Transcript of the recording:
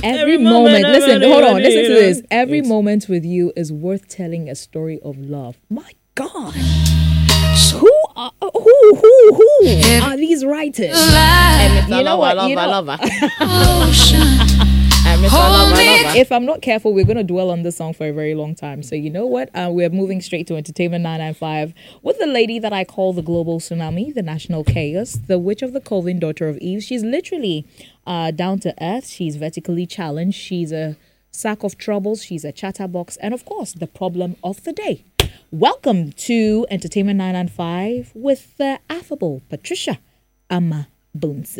Every moment. Listen, hold on. Listen to this. Every moment with you is worth telling a story of love. My God. Who are these writers? And you know what? I love her. If I'm not careful, we're going to dwell on this song for a very long time. So you know what? We're moving straight to Entertainment 995 with the lady that I call the global tsunami, the national chaos, the witch of the Coven, daughter of Eve. She's literally down to earth. She's vertically challenged. She's a sack of troubles. She's a chatterbox. And of course, the problem of the day. Welcome to Entertainment 995 with the affable Patricia Ama Bunsu.